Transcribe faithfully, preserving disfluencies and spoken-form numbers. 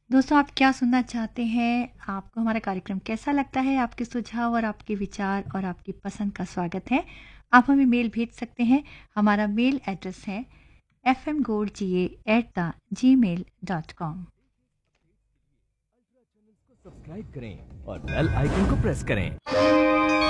दोस्तों आप क्या सुनना चाहते हैं? आपको हमारा कार्यक्रम कैसा लगता है? आपके सुझाव और आपके विचार और आपकी पसंद का स्वागत है। आप हमें मेल भेज सकते हैं। हमारा मेल एड्रेस है F M gold ji A at the ji mail dot com. Subscribe करें और बेल आइकन को प्रेस करें।